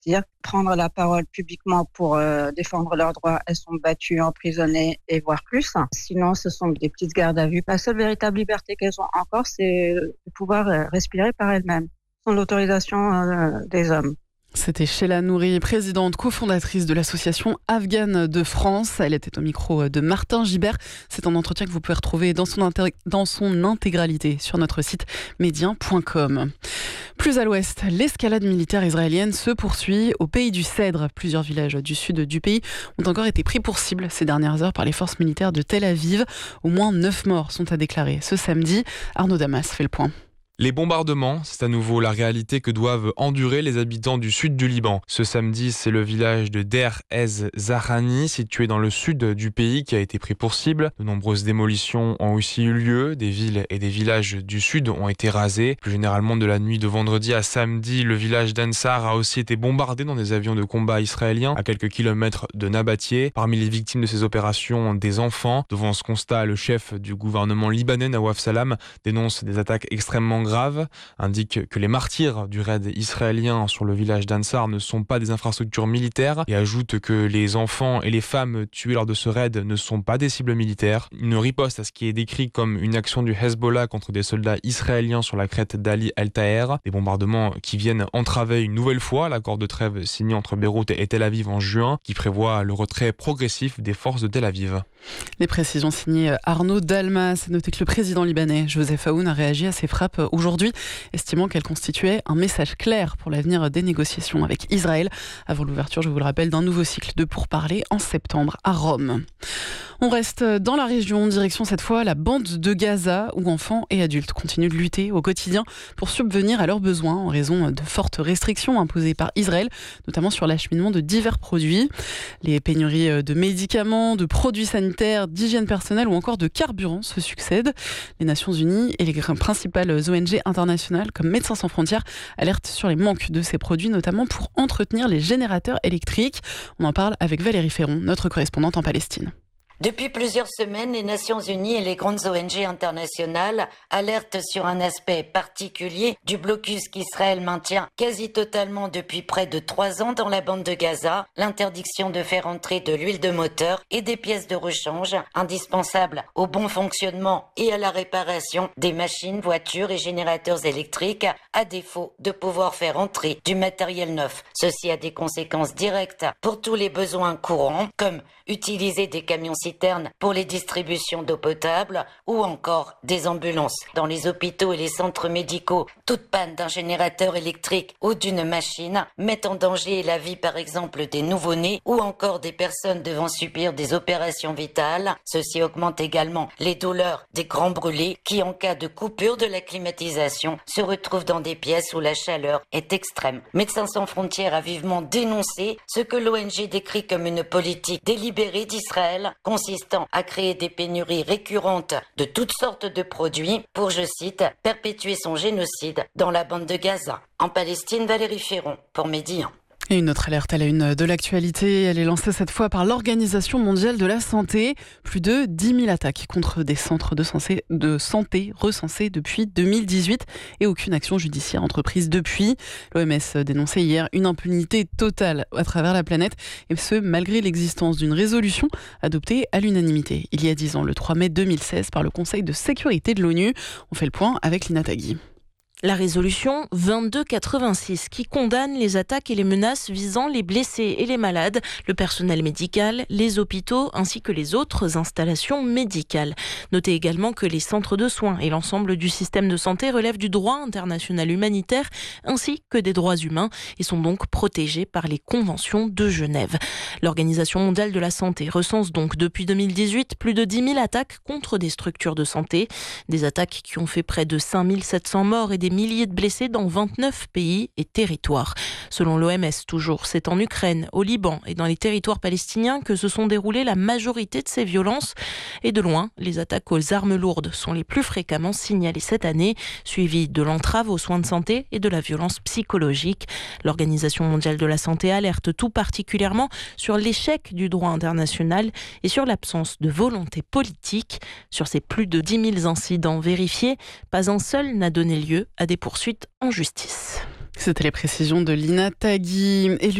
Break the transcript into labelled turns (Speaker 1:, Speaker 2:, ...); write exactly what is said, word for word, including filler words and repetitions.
Speaker 1: sortir, prendre la parole publiquement pour euh, défendre leurs droits. Elles sont battues, emprisonnées et voire plus. Sinon, ce sont des petites gardes à vue. La seule véritable liberté qu'elles ont encore, c'est de pouvoir respirer par elles-mêmes, sans l'autorisation euh, des hommes.
Speaker 2: C'était Sheila Nouri, présidente cofondatrice de l'association Afghane de France. Elle était au micro de Martin Gibert. C'est un entretien que vous pouvez retrouver dans son, inté- dans son intégralité sur notre site médien point com. Plus à l'ouest, l'escalade militaire israélienne se poursuit au pays du Cèdre. Plusieurs villages du sud du pays ont encore été pris pour cible ces dernières heures par les forces militaires de Tel Aviv. Au moins neuf morts sont à déclarer ce samedi. Arnaud Damas fait le point.
Speaker 3: Les bombardements, c'est à nouveau la réalité que doivent endurer les habitants du sud du Liban. Ce samedi, c'est le village de Der Ez Zahrani, situé dans le sud du pays, qui a été pris pour cible. De nombreuses démolitions ont aussi eu lieu. Des villes et des villages du sud ont été rasés. Plus généralement, de la nuit de vendredi à samedi, le village d'Ansar a aussi été bombardé dans des avions de combat israéliens à quelques kilomètres de Nabatieh. Parmi les victimes de ces opérations, des enfants. Devant ce constat, le chef du gouvernement libanais, Nawaf Salam, dénonce des attaques extrêmement graves. grave, indique que les martyrs du raid israélien sur le village d'Ansar ne sont pas des infrastructures militaires et ajoute que les enfants et les femmes tués lors de ce raid ne sont pas des cibles militaires. Une riposte à ce qui est décrit comme une action du Hezbollah contre des soldats israéliens sur la crête d'Ali El-Taher. Des bombardements qui viennent entraver une nouvelle fois l'accord de trêve signé entre Beyrouth et Tel Aviv en juin, qui prévoit le retrait progressif des forces de Tel Aviv.
Speaker 2: Les précisions signées Arnaud Dalmas. Notez que le président libanais Joseph Aoun a réagi à ces frappes aujourd'hui, estimant qu'elles constituaient un message clair pour l'avenir des négociations avec Israël, avant l'ouverture, je vous le rappelle, d'un nouveau cycle de pourparlers en septembre à Rome. On reste dans la région, direction cette fois la bande de Gaza, où enfants et adultes continuent de lutter au quotidien pour subvenir à leurs besoins en raison de fortes restrictions imposées par Israël, notamment sur l'acheminement de divers produits. Les pénuries de médicaments, de produits sanitaires, d'hygiène personnelle ou encore de carburant se succèdent. Les Nations Unies et les principales O N G internationales comme Médecins sans frontières alertent sur les manques de ces produits, notamment pour entretenir les générateurs électriques. On en parle avec Valérie Ferron, notre correspondante en Palestine.
Speaker 4: Depuis plusieurs semaines, les Nations Unies et les grandes O N G internationales alertent sur un aspect particulier du blocus qu'Israël maintient quasi totalement depuis près de trois ans dans la bande de Gaza, l'interdiction de faire entrer de l'huile de moteur et des pièces de rechange indispensables au bon fonctionnement et à la réparation des machines, voitures et générateurs électriques, à défaut de pouvoir faire entrer du matériel neuf. Ceci a des conséquences directes pour tous les besoins courants, comme utiliser des camions citernes pour les distributions d'eau potable ou encore des ambulances. Dans les hôpitaux et les centres médicaux, toute panne d'un générateur électrique ou d'une machine met en danger la vie par exemple des nouveau-nés ou encore des personnes devant subir des opérations vitales. Ceci augmente également les douleurs des grands brûlés qui, en cas de coupure de la climatisation, se retrouvent dans des pièces où la chaleur est extrême. Médecins sans frontières a vivement dénoncé ce que l'O N G décrit comme une politique délibérée d'Israël consistant à créer des pénuries récurrentes de toutes sortes de produits pour, je cite, perpétuer son génocide dans la bande de Gaza. En Palestine, Valérie Ferron pour Midi un.
Speaker 2: Et une autre alerte à la une de l'actualité, elle est lancée cette fois par l'Organisation mondiale de la santé. Plus de dix mille attaques contre des centres de santé, de santé recensés depuis deux mille dix-huit et aucune action judiciaire entreprise depuis. L'O M S dénonçait hier une impunité totale à travers la planète, et ce malgré l'existence d'une résolution adoptée à l'unanimité il y a dix ans, le trois mai deux mille seize, par le Conseil de sécurité de l'ONU. On fait le point avec Lina Tagui.
Speaker 5: La résolution vingt-deux quatre-vingt-six qui condamne les attaques et les menaces visant les blessés et les malades, le personnel médical, les hôpitaux ainsi que les autres installations médicales. Notez également que les centres de soins et l'ensemble du système de santé relèvent du droit international humanitaire ainsi que des droits humains et sont donc protégés par les conventions de Genève. L'Organisation mondiale de la santé recense donc depuis deux mille dix-huit plus de dix mille attaques contre des structures de santé. Des attaques qui ont fait près de cinq mille sept cents morts et des milliers de blessés dans vingt-neuf pays et territoires. Selon l'O M S toujours, c'est en Ukraine, au Liban et dans les territoires palestiniens que se sont déroulées la majorité de ces violences. Et de loin, les attaques aux armes lourdes sont les plus fréquemment signalées cette année, suivies de l'entrave aux soins de santé et de la violence psychologique. L'Organisation mondiale de la santé alerte tout particulièrement sur l'échec du droit international et sur l'absence de volonté politique. Sur ces plus de dix mille incidents vérifiés, pas un seul n'a donné lieu à des poursuites en justice.
Speaker 2: C'était les précisions de Lina Tagui. Et